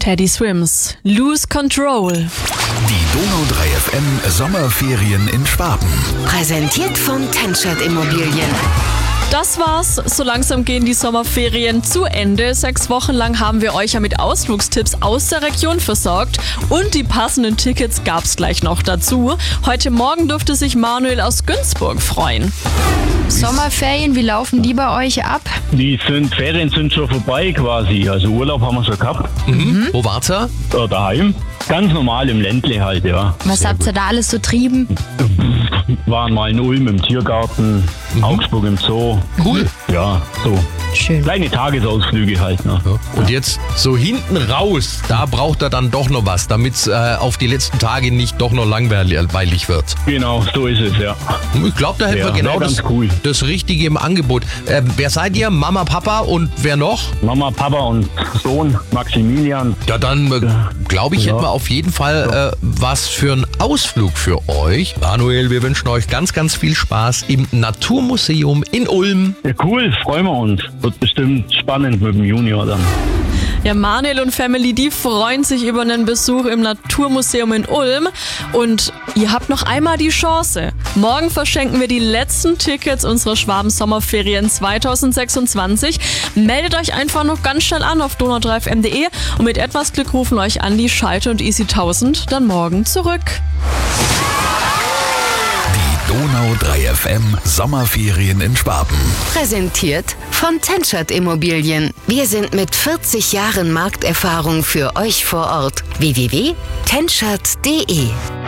Teddy Swims, Lose Control. Die Donau 3 FM Sommerferien in Schwaben. Präsentiert von Tenschert Immobilien. Das war's. So langsam gehen die Sommerferien zu Ende. 6 Wochen lang haben wir euch ja mit Ausflugstipps aus der Region versorgt. Und die passenden Tickets gab's gleich noch dazu. Heute Morgen durfte sich Manuel aus Günzburg freuen. Sommerferien, wie laufen die bei euch ab? Ferien sind schon vorbei quasi. Also Urlaub haben wir schon gehabt. Wo wart's ihr? Daheim. Ganz normal im Ländle halt, ja. Was habt ihr da alles so trieben? Waren mal in Ulm im Tiergarten, Augsburg im Zoo. Cool. Ja, so. Schön. Kleine Tagesausflüge halt. Ne? Ja. Und jetzt so hinten raus, da braucht er dann doch noch was, damit es auf die letzten Tage nicht doch noch langweilig wird. Genau, so ist es, ja. Ich glaube, da hätten wir genau das Richtige im Angebot. Wer seid ihr? Mama, Papa und wer noch? Mama, Papa und Sohn, Maximilian. Ja, dann glaube ich, hätten wir auf jeden Fall was für einen Ausflug für euch. Manuel, wir wünschen euch ganz, ganz viel Spaß im Naturmuseum in Ulm. Ja, cool, freuen wir uns. Wird bestimmt spannend mit dem Junior dann. Ja, Manuel und Family, die freuen sich über einen Besuch im Naturmuseum in Ulm. Und ihr habt noch einmal die Chance. Morgen verschenken wir die letzten Tickets unserer Schwaben-Sommerferien 2026. Meldet euch einfach noch ganz schnell an auf donau3fm.de und mit etwas Glück rufen euch Andi, Schalte und Easy 1000 dann morgen zurück. Donau 3 FM Sommerferien in Schwaben. Präsentiert von Tenschert Immobilien. Wir sind mit 40 Jahren Markterfahrung für euch vor Ort. www.tenschert.de